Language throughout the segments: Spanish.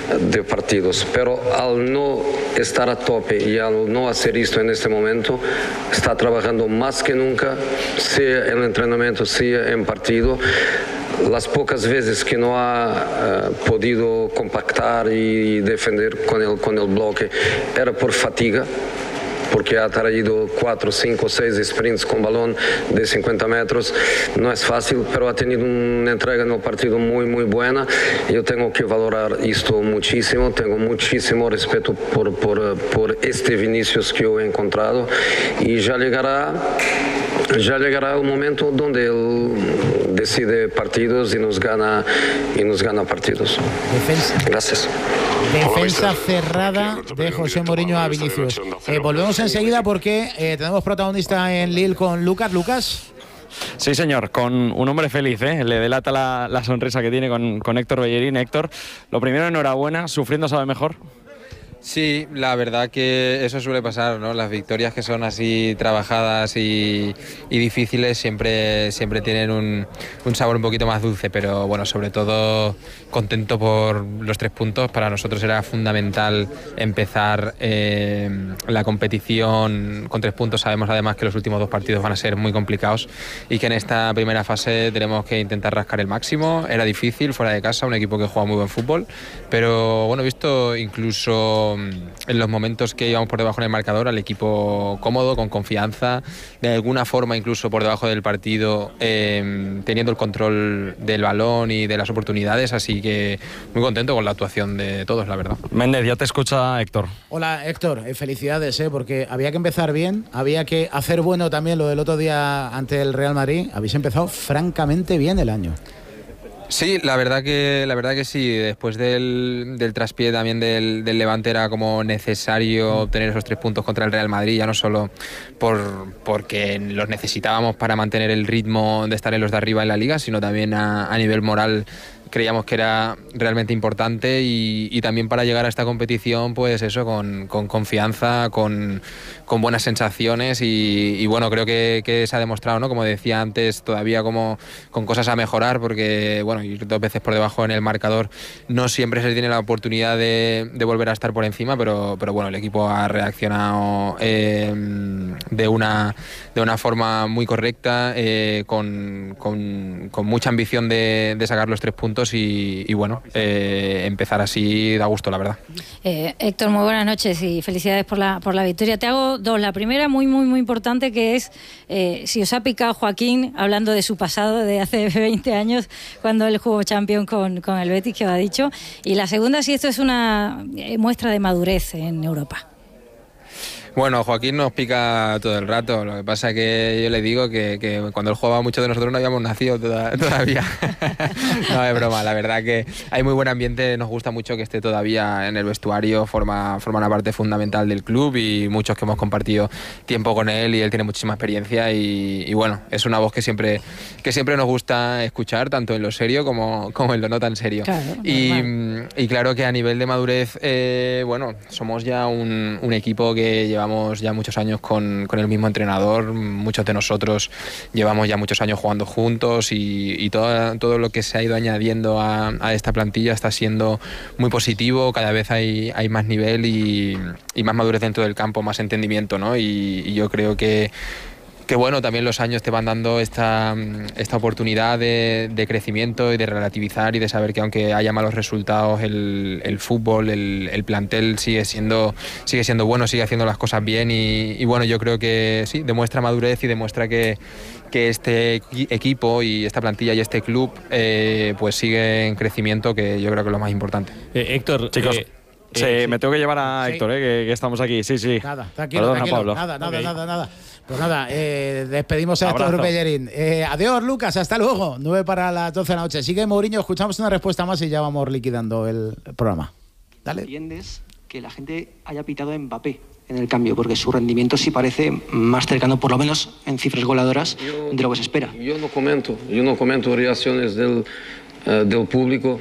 de partidos, pero al no estar a tope y al no hacer esto en este momento, está trabajando más que nunca, sea en el entrenamiento, sea en partido. Las pocas veces que no ha podido compactar y defender con el bloque era por fatiga, porque ha traído 4, 5, 6 sprints con balón de 50 metros. No es fácil, pero ha tenido una entrega en el partido muy buena. Yo tengo que valorar esto muchísimo, tengo muchísimo respeto por este Vinicius que yo he encontrado, y ya llegará el momento donde él decide partidos y nos gana partidos. Gracias. Defensa cerrada de José Mourinho a Vinicius. Volvemos enseguida porque tenemos protagonista en Lille con Lucas. Lucas. Sí, señor, con un hombre feliz, le delata la sonrisa que tiene con Héctor Bellerín. Héctor, lo primero, enhorabuena, sufriendo sabe mejor. Sí, la verdad que eso suele pasar, ¿no? Las victorias que son así trabajadas y difíciles siempre tienen un sabor un poquito más dulce, pero bueno, sobre todo contento por los 3 puntos. Para nosotros era fundamental empezar la competición con 3 puntos. Sabemos además que los últimos 2 partidos van a ser muy complicados y que en esta primera fase tenemos que intentar rascar el máximo. Era difícil, fuera de casa, un equipo que juega muy buen fútbol, pero bueno, visto incluso en los momentos que íbamos por debajo en el marcador, al equipo cómodo, con confianza, de alguna forma incluso por debajo del partido, teniendo el control del balón y de las oportunidades, así que muy contento con la actuación de todos, la verdad. Méndez, ya te escucha Héctor. Hola Héctor, felicidades, porque había que empezar bien, había que hacer bueno también lo del otro día ante el Real Madrid. Habéis empezado francamente bien el año. Sí, la verdad que sí. Después del traspié también del Levante era como necesario obtener esos 3 puntos contra el Real Madrid, ya no solo porque los necesitábamos para mantener el ritmo de estar en los de arriba en la Liga, sino también a nivel moral. Creíamos que era realmente importante y también para llegar a esta competición, pues eso, con confianza, con buenas sensaciones y bueno, creo que se ha demostrado, ¿no? Como decía antes, todavía como con cosas a mejorar, porque bueno, ir 2 veces por debajo en el marcador no siempre se tiene la oportunidad de volver a estar por encima, pero bueno, el equipo ha reaccionado de una forma muy correcta, con mucha ambición de sacar los 3 puntos y bueno, empezar así da gusto, la verdad. Héctor, muy buenas noches y felicidades por la victoria. Te hago 2. La primera, muy importante, que es si os ha picado Joaquín hablando de su pasado de hace 20 años cuando él jugó Champions con el Betis, que os ha dicho. Y la segunda, si esto es una muestra de madurez en Europa. Bueno, Joaquín nos pica todo el rato. Lo que pasa es que yo le digo que cuando él jugaba, muchos de nosotros no habíamos nacido todavía. No, es broma. La verdad que hay muy buen ambiente. Nos gusta mucho que esté todavía en el vestuario. Forma una parte fundamental del club y muchos que hemos compartido tiempo con él y él tiene muchísima experiencia y bueno, es una voz que siempre nos gusta escuchar, tanto en lo serio como en lo no tan serio. Claro, y claro que a nivel de madurez, bueno, somos ya un equipo que llevamos ya muchos años con el mismo entrenador. Muchos de nosotros llevamos ya muchos años jugando juntos y todo lo que se ha ido añadiendo a esta plantilla está siendo muy positivo. Cada vez hay más nivel y más madurez dentro del campo, más entendimiento, ¿no? Y yo creo que bueno, también los años te van dando esta oportunidad de crecimiento y de relativizar y de saber que aunque haya malos resultados, el fútbol, el plantel sigue siendo bueno, sigue haciendo las cosas bien y bueno, yo creo que sí, demuestra madurez y demuestra que este equipo y esta plantilla y este club pues sigue en crecimiento, que yo creo que es lo más importante. Héctor, chicos, me tengo que llevar a Héctor, que estamos aquí. Sí. Nada, tranquilo. Pablo. Nada. Pues nada, despedimos a Héctor Bellerín. Adiós, Lucas, hasta luego. 9 para las 12 de la noche. Sigue Mourinho, escuchamos una respuesta más y ya vamos liquidando el programa. Dale. ¿Entiendes que la gente haya pitado a Mbappé en el cambio? Porque su rendimiento sí parece más cercano, por lo menos en cifras goleadoras, de lo que se espera. Yo no comento reacciones del público.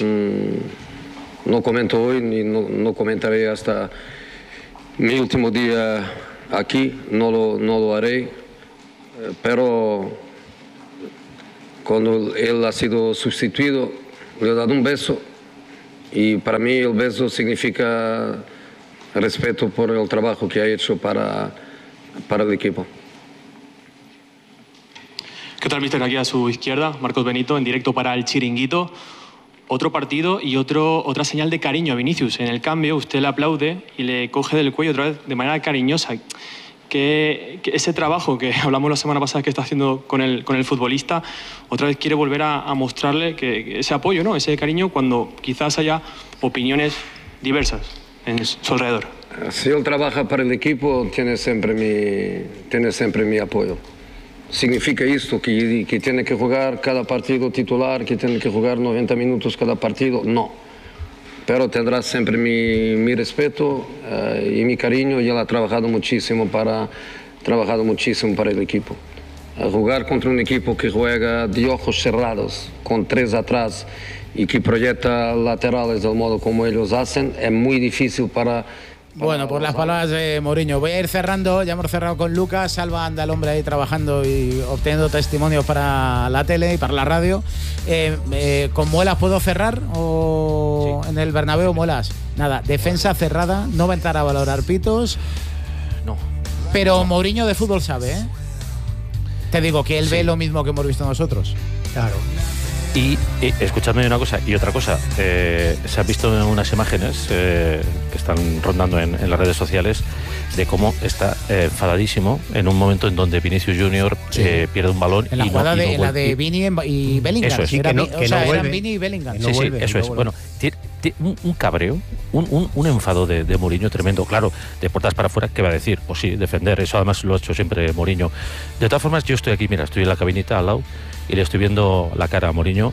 No comento hoy ni no comentaré hasta mi último día aquí, no lo haré, pero cuando él ha sido sustituido, le he dado un beso Y para mí el beso significa respeto por el trabajo que ha hecho para el equipo. ¿Qué tal, mister? Aquí a su izquierda, Marcos Benito, en directo para El Chiringuito. Otro partido y otra señal de cariño a Vinicius. En el cambio, usted le aplaude y le coge del cuello otra vez de manera cariñosa. Que ese trabajo que hablamos la semana pasada que está haciendo con el futbolista, otra vez quiere volver a mostrarle que ese apoyo, ¿no? Ese cariño, cuando quizás haya opiniones diversas en su alrededor. Si él trabaja para el equipo, tiene siempre mi apoyo. Significa esto, que tiene que jugar cada partido titular, que tiene que jugar 90 minutos cada partido, no. Pero tendrá siempre mi respeto y mi cariño, y él ha trabajado muchísimo para el equipo. Jugar contra un equipo que juega de ojos cerrados, con 3 atrás, y que proyecta laterales del modo como ellos hacen, es muy difícil para... Bueno, por las palabras de Mourinho. Voy a ir cerrando, ya hemos cerrado con Lucas. Salva anda el hombre ahí trabajando y obteniendo testimonios para la tele y para la radio. ¿Con Muelas puedo cerrar? ¿O sí. En el Bernabéu, Muelas? Nada, defensa cerrada, no va a entrar a valorar pitos. No. Pero Mourinho de fútbol sabe, ¿eh? Te digo que él ve lo mismo que hemos visto nosotros. Claro. Y escuchadme una cosa y otra cosa, se han visto unas imágenes que están rondando en las redes sociales de cómo está enfadadísimo en un momento en donde Vinicius Junior pierde un balón. En la jugada la de Vini y Bellingham. Eso es. Eran Vini y Bellingham. Sí, eso es. Bueno, un cabreo, un enfado de Mourinho tremendo. Claro, de puertas para afuera, ¿qué va a decir? Pues sí, defender. Eso además lo ha hecho siempre Mourinho. De todas formas, yo estoy aquí, mira, estoy en la cabinita al lado y le estoy viendo la cara a Mourinho.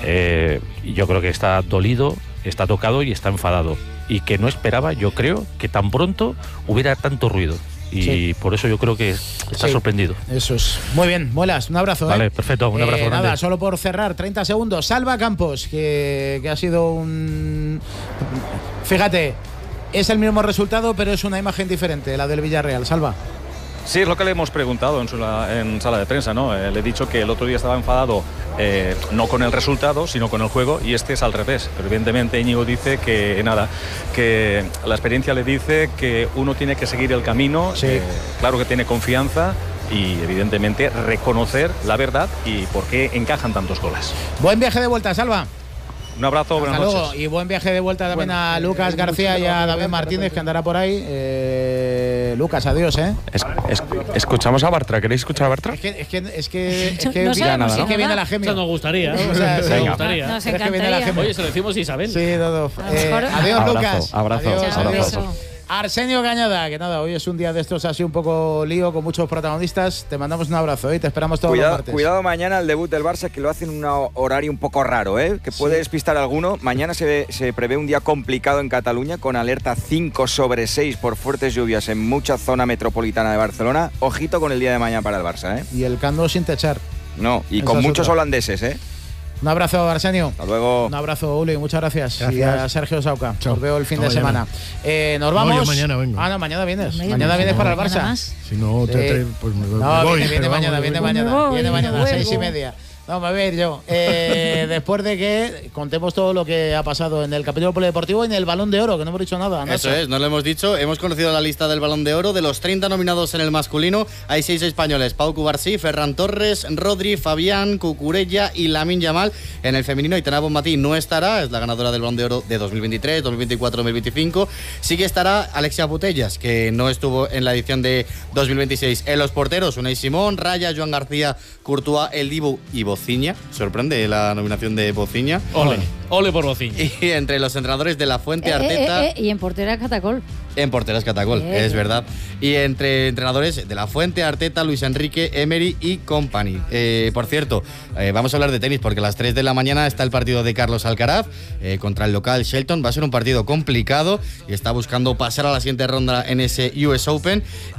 Yo creo que está dolido, está tocado y está enfadado. Y que no esperaba, yo creo, que tan pronto hubiera tanto ruido. Y por eso yo creo que está sorprendido. Eso es. Muy bien, Muelas, un abrazo. Vale, perfecto, un abrazo grande. Nada, solo por cerrar, 30 segundos. Salva Campos, que ha sido un... Fíjate, es el mismo resultado, pero es una imagen diferente, la del Villarreal. Salva. Sí, es lo que le hemos preguntado en sala de prensa, ¿no? Le he dicho que el otro día estaba enfadado no con el resultado, sino con el juego, y este es al revés. Pero evidentemente Íñigo dice que la experiencia le dice que uno tiene que seguir el camino, claro que tiene confianza y evidentemente reconocer la verdad y por qué encajan tantos goles. Buen viaje de vuelta, Salva. Un abrazo, buenas noches. Y buen viaje de vuelta también a Lucas García y a David Martínez, que andará por ahí. Lucas, adiós, ¿eh? Escuchamos a Bartra. ¿Queréis escuchar a Bartra? Es que viene la Gemi. Eso nos gustaría. Nos gustaría. Nos encantaría. Oye, se lo decimos a Isabel. Sí, todo. Adiós, Lucas. Abrazo. Arsenio Cañada, que nada, hoy es un día de estos así un poco lío, con muchos protagonistas. Te mandamos un abrazo y te esperamos todos los martes. Cuidado mañana el debut del Barça, que lo hace en un horario un poco raro, que puede despistar a alguno. Mañana se prevé un día complicado en Cataluña, con alerta 5/6 por fuertes lluvias en mucha zona metropolitana de Barcelona. Ojito con el día de mañana para el Barça, Y el Cando sin techar. No, y con muchos holandeses, Un abrazo, Arsenio. Hasta luego. Un abrazo, Uli. Muchas gracias. Y a Sergio Sauca. Os veo el fin de semana. Nos vamos. No, yo mañana vengo. No, mañana vienes. Mañana vienes para el Barça. Si no, pues me voy. Viene mañana, viene mañana. Viene mañana, 6:30. No, me voy a ir yo. Después de que contemos todo lo que ha pasado en el capítulo polideportivo y en el Balón de Oro, que no hemos dicho nada. Eso es, no lo hemos dicho. Hemos conocido la lista del Balón de Oro. De los 30 nominados en el masculino, hay 6 españoles: Pau Cubarsí, Ferran Torres, Rodri, Fabián, Cucurella y Lamine Yamal. En el femenino, Aitana Bonmatí no estará, es la ganadora del Balón de Oro de 2023, 2024, 2025. Sí que estará Alexia Putellas, que no estuvo en la edición de 2026. En los porteros, Unai Simón, Raya, Joan García, Courtois, El Dibu y Bociña. Sorprende la nominación de Bociña. Ole por Bociña. Y entre los entrenadores, De La Fuente, Arteta. Y en portera Catacol. En porteras Catacol, es verdad. Y entre entrenadores, De La Fuente, Arteta, Luis Enrique, Emery y company. Por cierto, vamos a hablar de tenis, porque a las 3 de la mañana está el partido de Carlos Alcaraz contra el local Shelton. Va a ser un partido complicado y está buscando pasar a la siguiente ronda en ese US Open.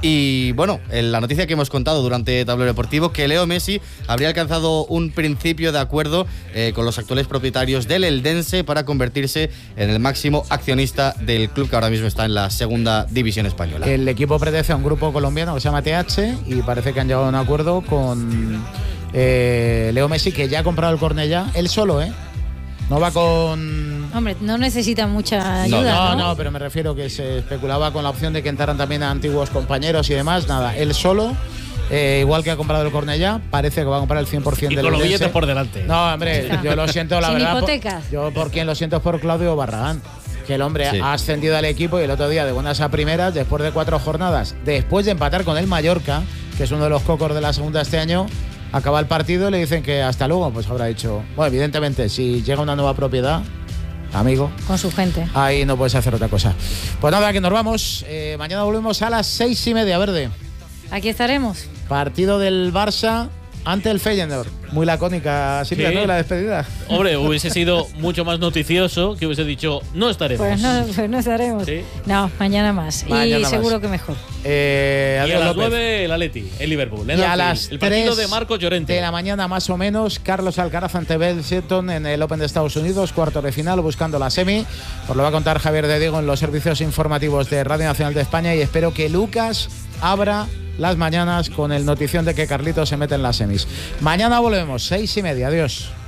Y bueno, la noticia que hemos contado durante Tablero Deportivo, que Leo Messi habría alcanzado un principio de acuerdo con los actuales propietarios del Eldense para convertirse en el máximo accionista del club, que ahora mismo está en la segunda división española. El equipo pertenece a un grupo colombiano que se llama TH y parece que han llegado a un acuerdo con Leo Messi, que ya ha comprado el Cornellá, él solo, No va con Hombre, no necesita mucha ayuda. No, pero me refiero que se especulaba con la opción de que entraran también a antiguos compañeros y demás. Nada, él solo. Igual que ha comprado el Cornellá, parece que va a comprar el 100% del con los billetes por delante. No, hombre, yo lo siento, la Sin verdad. hipotecas. Yo por quien lo siento es por Claudio Barragán. Que el hombre ha ascendido al equipo y el otro día de buenas a primeras, después de 4 jornadas, después de empatar con el Mallorca, que es uno de los cocos de la segunda este año, acaba el partido y le dicen que hasta luego. Pues habrá dicho, bueno, evidentemente, si llega una nueva propiedad, amigo, con su gente, ahí no puedes hacer otra cosa. Pues nada, que nos vamos. Mañana volvemos a las 6:30, Verde. Aquí estaremos. Partido del Barça ante el Feyenoord. Muy lacónica, Silvia, ¿no? La despedida. Hombre, hubiese sido mucho más noticioso que hubiese dicho, no estaremos. Pues no estaremos. ¿Sí? No, mañana más. Mañana y seguro que mejor. Y a las 9 el Atleti, el Liverpool. Y a las el partido de Marcos Llorente. De la mañana más o menos, Carlos Alcaraz ante Belton en el Open de Estados Unidos, cuarto de final, buscando la semi. Os lo va a contar Javier de Diego en los servicios informativos de Radio Nacional de España y espero que Lucas abra las mañanas con el notición de que Carlitos se mete en las semis. Mañana volvemos, 6:30. Adiós.